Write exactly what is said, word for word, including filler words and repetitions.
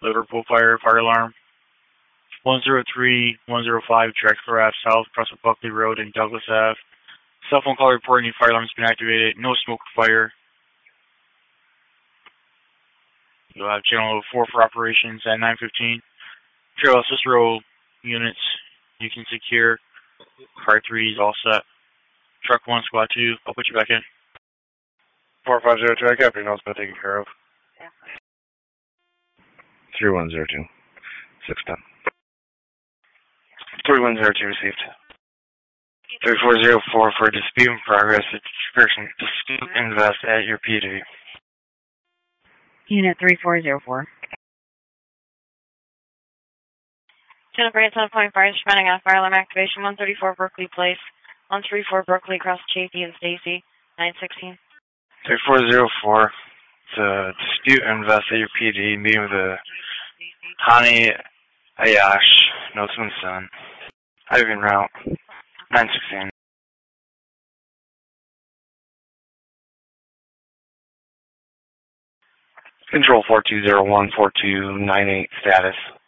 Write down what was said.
Liverpool Fire, fire alarm. one zero three, one zero five, Drexler Ave South, across with Buckley Road and Douglas Ave. Cell phone call reporting fire alarm has been activated. No smoke or fire. You'll have channel four for operations at nine fifteen. Trail Cicero units, you can secure. Car three is all set. Truck one, squad two, I'll put you back in. four five zero two, I got everything else been taken care of. Yeah. three one zero two, six ten. three one zero two received. three four zero four for dispute in progress. Person dispute invest at your P D. Unit three four zero four. Channel seven point five, responding on fire alarm activation, one thirty-four Berkeley Place, one thirty-four Berkeley across Chafee and Stacy, nine sixteen. three four zero four, it's a dispute invest at your P D, meeting with a Hani Ayash, Nosman Son. Ivan route, nine sixteen. Control four two zero one, four two nine eight status.